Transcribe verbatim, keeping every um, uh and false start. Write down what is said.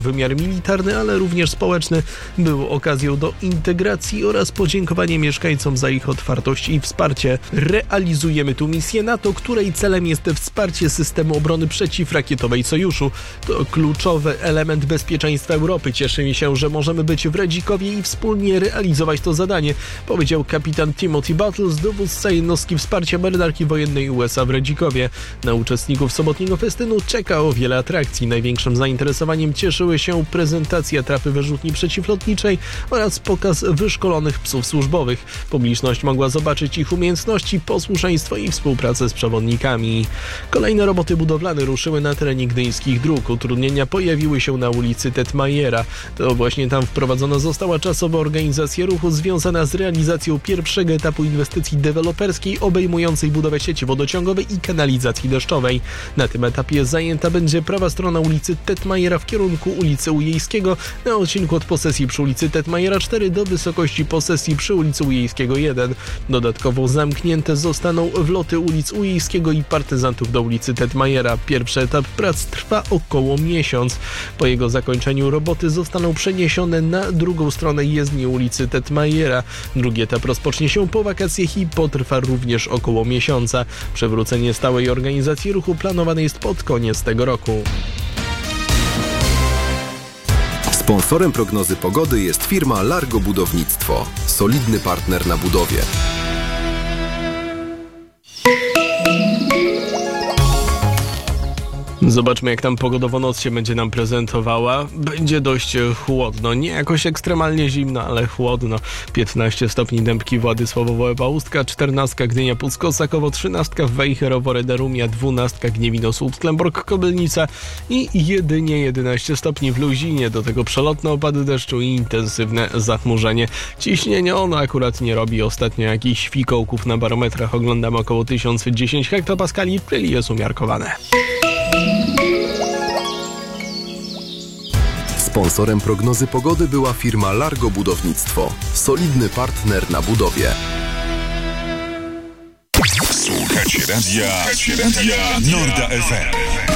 Wymiar militarny, ale również społeczny był okazją do integracji oraz podziękowanie mieszkańcom za ich otwartość i wsparcie. Realizujemy tu misję NATO, której celem jest wsparcie systemu obrony przeciwrakietowej Sojuszu. To kluczowy element bezpieczeństwa Europy. Cieszymy się, że możemy być w Redzikowie i wspólnie realizować to zadanie, powiedział kapitan Timothy Battles, dowódca jednostki wsparcia marynarki wojennej U S A w Redzikowie. Na uczestników sobotniego festynu czekało wiele atrakcji. Największym zainteresowaniem cieszyły się prezentacja trapy wyrzutni przeciwlotniczej oraz pokaz wyszkolonych psów służbowych. Publiczność mogła zobaczyć ich umiejętności, posłuszeństwo i współpracę z przewodnikami. Kolejne roboty budowlane ruszyły na terenie gdyńskich dróg. Utrudnienia pojawiły się na ulicy Tetmajera. To właśnie tam wprowadzona została czasowa organizacja ruchu związana z realizacją pierwszego etapu inwestycji deweloperskiej obejmującej budowę sieci wodociągowej i kanalizacji deszczowej. Na tym etapie zajęta będzie prawa strona ulicy Tetmajera w kierunku ulicy Ujejskiego na odcinku od posesji przy ulicy Tetmajera cztery do wysokości posesji przy ulicy Ujejskiego jeden. Dodatkowo zamknięte zostaną wloty ulic Ujejskiego i Partyzantów do ulicy Tetmajera. Pierwszy etap prac trwa około miesiąc. Po jego zakończeniu roboty zostaną przeniesione na drugą stronę jezdni ulicy Tetmajera. Drugi etap rozpocznie się po wakacjach i potrwa również około miesiąca. Przywrócenie stałej organizacji ruchu planowane jest pod koniec tego roku. Sponsorem prognozy pogody jest firma Largo Budownictwo. Solidny partner na budowie. Zobaczmy, jak tam pogodowo noc się będzie nam prezentowała. Będzie dość chłodno, nie jakoś ekstremalnie zimno, ale chłodno. piętnaście stopni Dębki, Władysławowo, Ewa Ustka, czternaście Gdynia, Puck, Kosakowo, trzynaście Wejherowo, Reda-Rumia, dwanaście Gniewino, Słupsk, Klembork, Kobylnica i jedynie jedenaście stopni w Luzinie. Do tego przelotne opady deszczu i intensywne zachmurzenie. Ciśnienie ono akurat nie robi ostatnio jakichś fikołków na barometrach. Oglądamy około tysiąc dziesięć hektopaskali, czyli jest umiarkowane. Sponsorem prognozy pogody była firma Largo Budownictwo. Solidny partner na budowie. Słuchajcie radia, radia Norda F M.